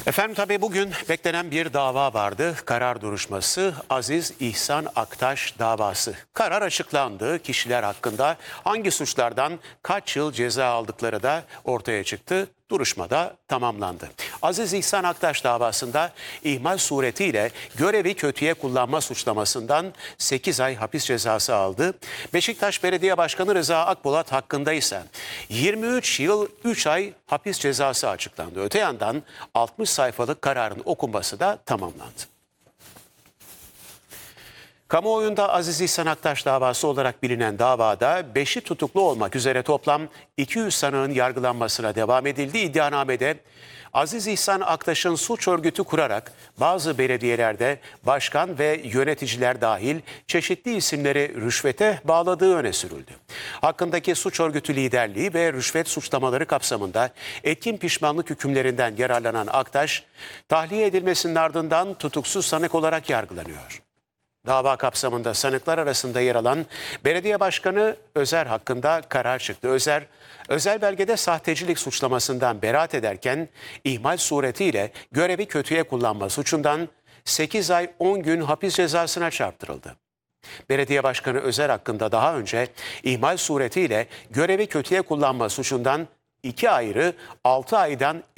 Efendim tabii bugün beklenen bir dava vardı. Karar duruşması Aziz İhsan Aktaş davası. Karar açıklandı. Kişiler hakkında hangi suçlardan kaç yıl ceza aldıkları da ortaya çıktı. Duruşmada tamamlandı. Aziz İhsan Aktaş davasında ihmal suretiyle görevi kötüye kullanma suçlamasından 8 ay hapis cezası aldı. Beşiktaş Belediye Başkanı Rıza Akbulat hakkında ise 23 yıl 3 ay hapis cezası açıklandı. Öte yandan 60 sayfalık kararın okunması da tamamlandı. Kamuoyunda Aziz İhsan Aktaş davası olarak bilinen davada 5'i tutuklu olmak üzere toplam 200 sanığın yargılanmasına devam edildi. İddianamede Aziz İhsan Aktaş'ın suç örgütü kurarak bazı belediyelerde başkan ve yöneticiler dahil çeşitli isimleri rüşvete bağladığı öne sürüldü. Hakkındaki suç örgütü liderliği ve rüşvet suçlamaları kapsamında etkin pişmanlık hükümlerinden yararlanan Aktaş, tahliye edilmesinin ardından tutuksuz sanık olarak yargılanıyor. Dava kapsamında sanıklar arasında yer alan Belediye Başkanı Özer hakkında karar çıktı. Özer, özel belgede sahtecilik suçlamasından beraat ederken ihmal suretiyle görevi kötüye kullanma suçundan 8 ay 10 gün hapis cezasına çarptırıldı. Belediye Başkanı Özer hakkında daha önce ihmal suretiyle görevi kötüye kullanma suçundan 2 ayrı 6 aydan